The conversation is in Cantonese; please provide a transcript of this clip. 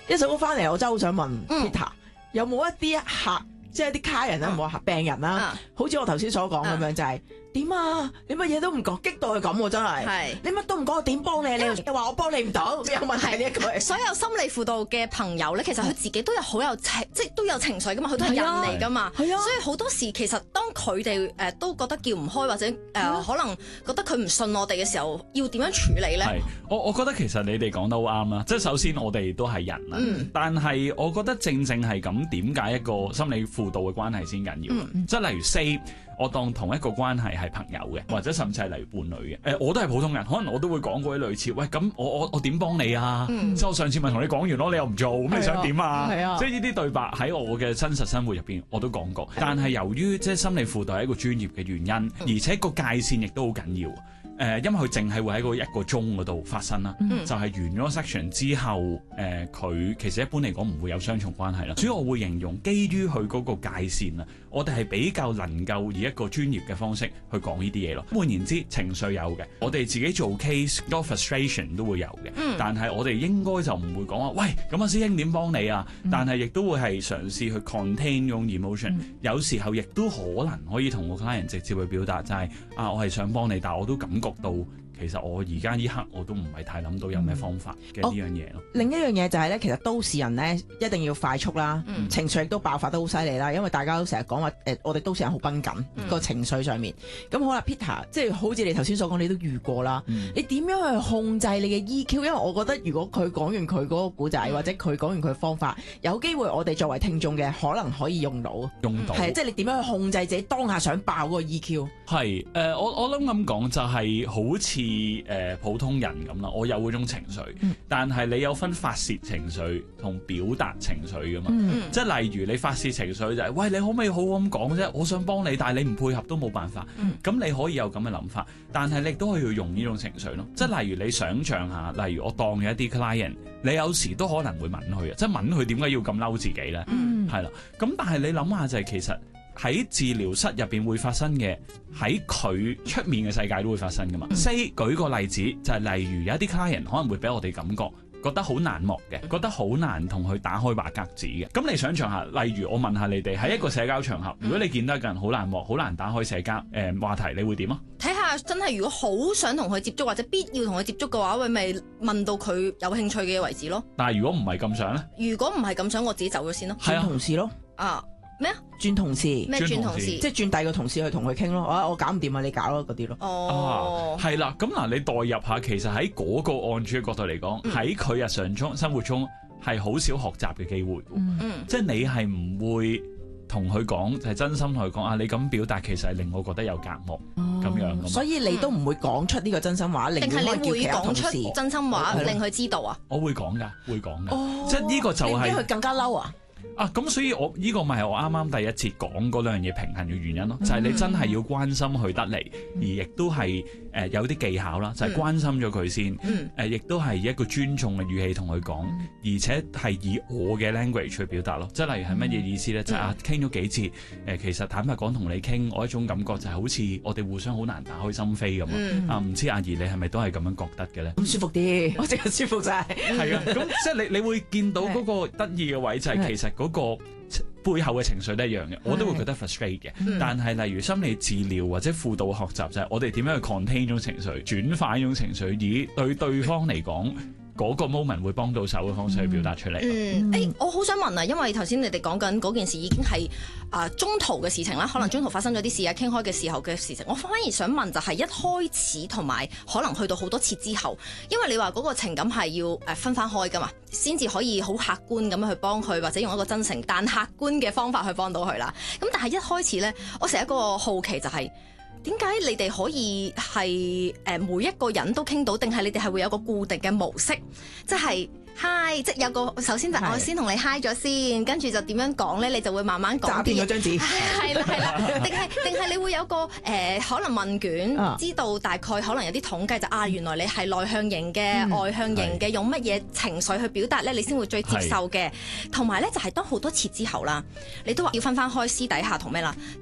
一首歌翻嚟，我真係好想問 Peter，有冇一啲客，即係啲卡人啦，唔好話病人啦，好似我頭先所講咁樣，就係點啊？你乜嘢都唔講，激到佢咁喎，真係。你乜都唔講，我點幫你？你又話我幫你唔到，有問題呢一句。 所有心理輔導嘅朋友咧，其實佢自己都有好有情，即係都有情緒噶嘛，佢都係人嚟噶嘛。所以好多時其實當佢哋都覺得叫唔開，或者可能覺得佢唔信我哋嘅時候，要點樣處理咧？ 係，我覺得其實你哋講得好啱啦。即係首先我哋都係人啦，但係我覺得正係咁，點解一個心理輔導嘅關係先緊要？即係例如 say。我當同一個關係係朋友嘅，或者甚至係例如伴侶嘅，我都係普通人，可能我都會講過啲類似，喂咁我點幫你啊？即係我上次咪同你講完咯，你又唔做，咁你想點啊？即係呢啲對白喺我嘅真實生活入邊我都講過，但係由於即係心理輔導係一個專業嘅原因，而且個界線亦都好緊要。因為佢淨係會喺一個鐘嗰度發生啦，就係完咗 section 之後，佢其實一般嚟講唔會有雙重關係啦。所以我會形容基於佢嗰個界線啊，我哋係比較能夠以一個專業嘅方式去講呢啲嘢咯。換言之，情緒有嘅，我哋自己做 case 多 frustration 都會有嘅，但係我哋應該就唔會講話，喂咁啊師兄點幫你啊？但係亦都會係嘗試去 contain 嗰種 emotion，有時候亦都可能可以同個 client 直接去表達，就係我係想幫你，但係我都感覺到其實我而家呢刻我都唔係太諗到有咩方法嘅呢樣嘢咯。 另一樣嘢就係咧，其實都市人咧一定要快速啦，情緒亦都爆發得好犀利啦，因為大家都成日講話我哋都市人好繃緊個情緒上面。咁好啦 ，Peter，即係好似你頭先所講，你都遇過啦。你點樣去控制你嘅 EQ？因為我覺得如果佢講完佢嗰個故仔，或者佢講完佢方法，有機會我哋作為聽眾嘅可能可以用到。係即係你點樣去控制自己當下想爆嗰個 EQ？ 係我諗咁講就係好似普通人咁啦，我有嗰種情緒，但係你有分發泄情緒同表達情緒噶嘛？即係例如你發泄情緒就係，喂，你可唔可以好好咁講啫？我想幫你，但係你唔配合都冇辦法。咁你可以有咁嘅諗法，但係你亦都可以用呢種情緒咯。即係例如你想象下，例如我當有一啲 client，你有時都可能會問佢啊，即係問佢點解要咁嬲自己咧？係啦，咁但係你諗下就係其實。喺治療室入邊會發生嘅，喺佢出面嘅世界都會發生噶嘛。舉個例子，就係例如有一啲 client 可能會俾我哋感覺得好難忘嘅，覺得好難同佢打開話匣子嘅。咁你想象下，例如我問下你哋喺一個社交場合，如果你見到一個人好難忘、好難打開社交話題，你會點啊？ 睇下真係如果好想同佢接觸或者必要同佢接觸嘅話，咪問到佢有興趣嘅為止咯。 但係如果唔係咁想咧？ 如果唔係咁想，我自己走咗先咯。 轉同事咯。 咩啊？ 轉同事？ 咩轉同事？ 即係轉第二個同事去同佢傾咯。我搞唔掂啊，你搞咯嗰啲咯。 係啦。咁嗱，你代入下，其實喺嗰個案主嘅角度嚟講，喺佢日常中生活中係好少學習嘅機會。即係你係唔會同佢講，就係真心同佢講你咁表達，其實係令我覺得有隔膜咁樣。 所以你都唔會講出呢個真心話， 定係你會講出真心話令佢知道啊？ 我會講㗎，會講㗎。即係呢個就係佢更加嬲啊！ 咁所以呢個咪係我啱啱第一節講嗰兩樣嘢平衡嘅原因咯，就係你真係要關心佢得嚟，而亦都係有啲技巧啦，就係關心咗佢先，亦都係一個尊重嘅語氣同佢講，而且係以我嘅 language 去表達咯，即係例如係乜嘢意思咧？就係傾咗幾次，其實坦白講同你傾，我一種感覺就係好似我哋互相好難打開心扉咁啊！唔知阿怡你係咪都係咁樣覺得嘅咧？ 咁舒服啲，我淨係舒服晒。 係啊，咁即係你會見到嗰個得意嘅位就係其實嗰個背後嘅情緒都一樣嘅，我都會覺得 frustrate 嘅。但係例如心理治療或者輔導學習就係我哋點樣去 contain 呢種情緒，轉化呢種情緒，以對方嚟講嗰個 moment 會幫到手嘅方式去表達出嚟。 我好想問啊，因為頭先你哋講緊嗰件事已經係中途嘅事情啦，可能中途發生咗啲事啊，傾開嘅時候嘅事情，我反而想問就係一開始同埋可能去到好多次之後，因為你話嗰個情感係要分翻開噶嘛，先至可以好客觀咁樣去幫佢，或者用一個真誠但客觀嘅方法去幫到佢啦。咁但係一開始呢，我成日一個好奇就係，點解你哋可以係每一個人都傾到，定係你哋係會有個固定嘅模式，即係 hi， 即係有個首先就我先同你 hi 咗先，跟住就點樣講咧，你就會慢慢講。 詐騙嗰張紙。 係啦，定係你會有個可能問卷，知道大概可能有啲統計就原來你係內向型嘅、外向型嘅，用乜嘢情緒去表達咧，你先會最接受嘅。同埋咧就係當好多次之後啦，你都話要分開私底下同咩啦。